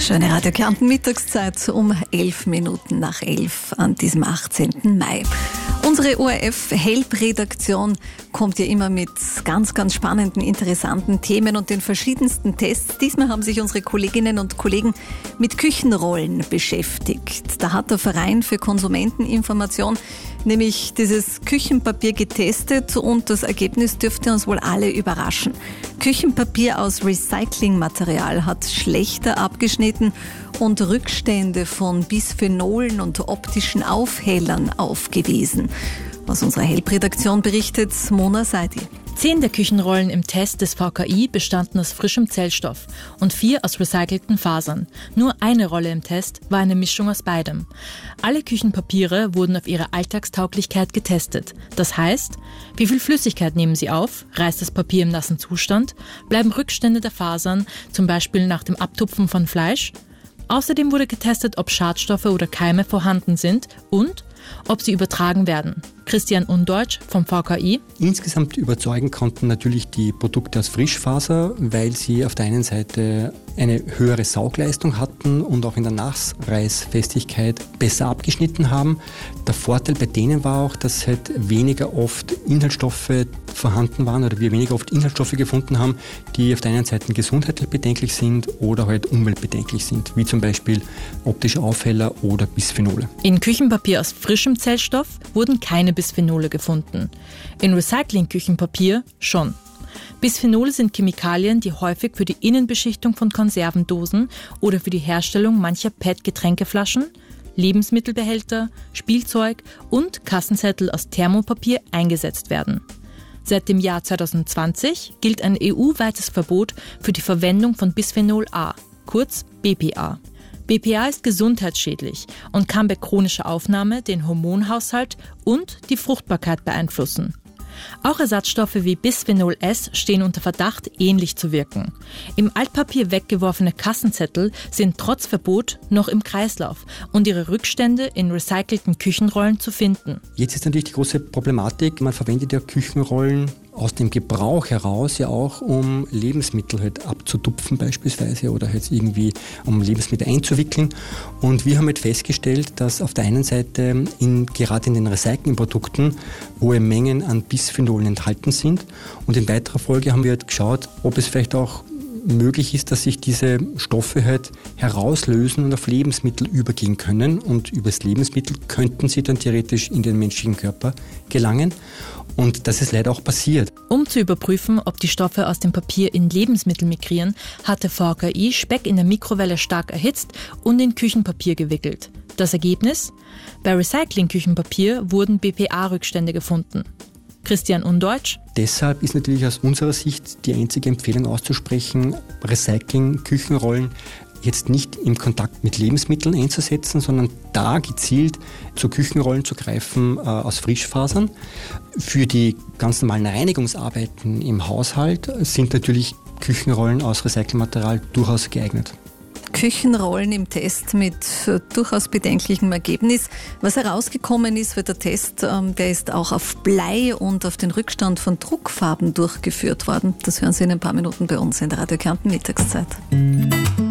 Schöne Radio Kärnten Mittagszeit um 11 Minuten nach 11 an diesem 18. Mai. Unsere ORF-Help-Redaktion kommt ja immer mit ganz, ganz spannenden, interessanten Themen und den verschiedensten Tests. Diesmal haben sich unsere Kolleginnen und Kollegen mit Küchenrollen beschäftigt. Da hat der Verein für Konsumenteninformation nämlich dieses Küchenpapier getestet und das Ergebnis dürfte uns wohl alle überraschen. Küchenpapier aus Recyclingmaterial hat schlechter abgeschnitten und Rückstände von Bisphenolen und optischen Aufhellern aufgewiesen. Aus unserer Help-Redaktion berichtet Mona Seidi. 10 der Küchenrollen im Test des VKI bestanden aus frischem Zellstoff und 4 aus recycelten Fasern. Nur eine Rolle im Test war eine Mischung aus beidem. Alle Küchenpapiere wurden auf ihre Alltagstauglichkeit getestet. Das heißt, wie viel Flüssigkeit nehmen sie auf, reißt das Papier im nassen Zustand, bleiben Rückstände der Fasern, zum Beispiel nach dem Abtupfen von Fleisch. Außerdem wurde getestet, ob Schadstoffe oder Keime vorhanden sind und ob sie übertragen werden. Christian Undeutsch vom VKI. Insgesamt überzeugen konnten natürlich die Produkte aus Frischfaser, weil sie auf der einen Seite eine höhere Saugleistung hatten und auch in der Nachreißfestigkeit besser abgeschnitten haben. Der Vorteil bei denen war auch, dass halt weniger oft Inhaltsstoffe vorhanden waren oder wir weniger oft Inhaltsstoffe gefunden haben, die auf der einen Seite gesundheitlich bedenklich sind oder halt umweltbedenklich sind, wie zum Beispiel optische Aufheller oder Bisphenole. In Küchenpapier aus frischem Zellstoff wurden keine Bisphenole gefunden. In Recycling-Küchenpapier schon. Bisphenole sind Chemikalien, die häufig für die Innenbeschichtung von Konservendosen oder für die Herstellung mancher PET-Getränkeflaschen, Lebensmittelbehälter, Spielzeug und Kassenzettel aus Thermopapier eingesetzt werden. Seit dem Jahr 2020 gilt ein EU-weites Verbot für die Verwendung von Bisphenol A, kurz BPA. BPA ist gesundheitsschädlich und kann bei chronischer Aufnahme den Hormonhaushalt und die Fruchtbarkeit beeinflussen. Auch Ersatzstoffe wie Bisphenol S stehen unter Verdacht, ähnlich zu wirken. Im Altpapier weggeworfene Kassenzettel sind trotz Verbot noch im Kreislauf und ihre Rückstände in recycelten Küchenrollen zu finden. Jetzt ist natürlich die große Problematik, man verwendet ja Küchenrollen aus dem Gebrauch heraus ja auch, um Lebensmittel halt abzutupfen beispielsweise oder halt irgendwie um Lebensmittel einzuwickeln. Und wir haben halt festgestellt, dass auf der einen Seite gerade in den Recyclingprodukten hohe Mengen an Bisphenolen enthalten sind. Und in weiterer Folge haben wir halt geschaut, ob es vielleicht auch möglich ist, dass sich diese Stoffe halt herauslösen und auf Lebensmittel übergehen können. Und übers Lebensmittel könnten sie dann theoretisch in den menschlichen Körper gelangen. Und das ist leider auch passiert. Um zu überprüfen, ob die Stoffe aus dem Papier in Lebensmittel migrieren, hat der VKI Speck in der Mikrowelle stark erhitzt und in Küchenpapier gewickelt. Das Ergebnis? Bei Recycling-Küchenpapier wurden BPA-Rückstände gefunden. Christian Undeutsch. Deshalb ist natürlich aus unserer Sicht die einzige Empfehlung auszusprechen, Recycling-Küchenrollen jetzt nicht im Kontakt mit Lebensmitteln einzusetzen, sondern da gezielt zu Küchenrollen zu greifen aus Frischfasern. Für die ganz normalen Reinigungsarbeiten im Haushalt sind natürlich Küchenrollen aus Recyclingmaterial durchaus geeignet. Küchenrollen im Test mit durchaus bedenklichem Ergebnis. Was herausgekommen ist für den Test, der ist auch auf Blei und auf den Rückstand von Druckfarben durchgeführt worden. Das hören Sie in ein paar Minuten bei uns in der Radio Kärnten Mittagszeit.